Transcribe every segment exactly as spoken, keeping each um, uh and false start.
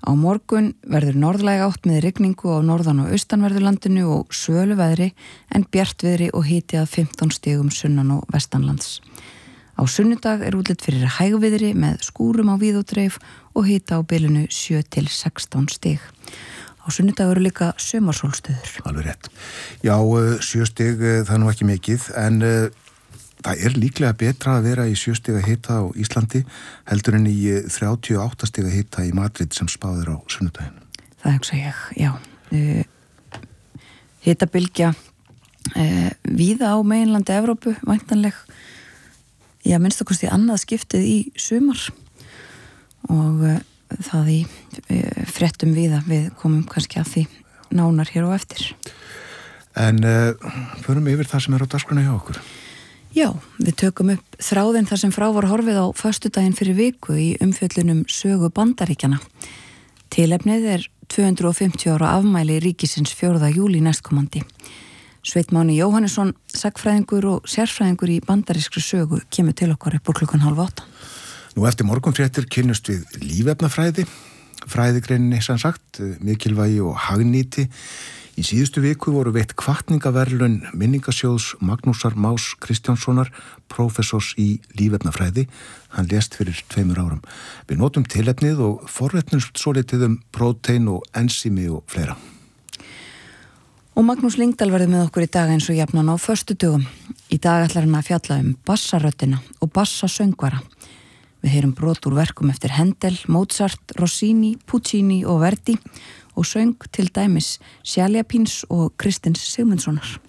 Á morgun verður norðlæg átt með rigningu á norðan- og austanverðurlandinu og svölu veðri en bjartviðri og hiti að fimmtán stigum sunnan- og vestanlands. Á sunnudag er útlit fyrir hægviðri með skúrum á víð og dreif og hita á bilinu sjö til sextán stig. Á sunnudag eru líka sumarsólstöður. Alveg rétt. Já, sjö stig það er nú ekki mikið en uh, það er líklega betra að vera í sjö stiga hita á Íslandi heldur en í þrjátíu og átta stiga hita í Madrid sem spáður á sunnudaginn. Það hugsa ég, já. Uh, hitabylgja uh, víða á meginlandi Evrópu, væntanleg. Já, minnst okkur í annað skiptið í sumar og uh, það í uh, fréttum víða. Við komum kannski að því nánar hér á eftir. En uh, förum yfir það sem er á dagskránni hjá okkur. Já, við tökum upp þráðinn þar sem frá var horfið á föstudaginn fyrir viku í umfjöllunum sögu Bandaríkjanna. Tilefnið er tvö hundruð og fimmtíu ára afmæli ríkisins fjórða júlí næstkomandi. Sveinn Máni Jóhannesson, sagnfræðingur og sérfræðingur í bandarískri sögu, kemur til okkar upp úr klukkan hálf átta. Nú eftir morgunfréttir kynnust við lífefnafræði, fræðigreininni sem sagt, mikilvægi og hagnýti. Í síðustu viku voru veitt hvatningaverðlaun minningasjóðs Magnúsar Más Kristjánssonar, prófessors í lífefnafræði. Hann lést fyrir tveimur árum. Við notum tilefnið og forvetnumst svolítið um prótein og ensími og fleira. Og Magnús Lyngdal verður með okkur í dag eins og jafnan á föstudögum. Í dag ætlar hann að fjalla um bassaröddina og bassasöngvara. Við heyrum brot úr verkum eftir Händel, Mozart, Rossini, Puccini og Verdi og söng til dæmis Sjáljapíns og Kristins Sigmundssonar.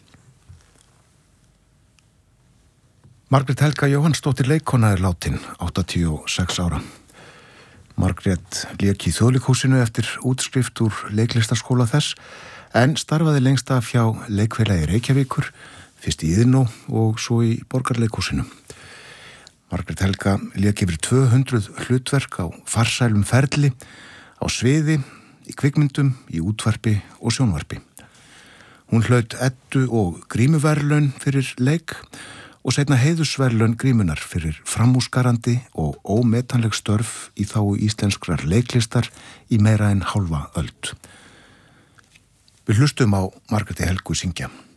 Margrét Helga Jóhannsdóttir leikkona er látin, áttatíu og sex ára. Margrét lék í Þjóðleikhúsinu eftir útskrift úr leiklistarskóla þess en starfaði lengst af hjá Leikfélagi Reykjavíkur, fyrst í Iðnó og svo í Borgarleikhúsinu. Margrét Helga lék yfir tvö hundruð hlutverk á farsælum ferli, á sviði, í kvikmyndum, í útvarpi og sjónvarpi. Hún hlaut Eddu og Grímuverðlaun fyrir leik og seinna heiðursverðlaun Grímunar fyrir framúrskarandi og ómetanleg störf í þágu íslenskrar leiklistar í meira en hálfa öld. Við hlustum á Margréti Helgu syngja.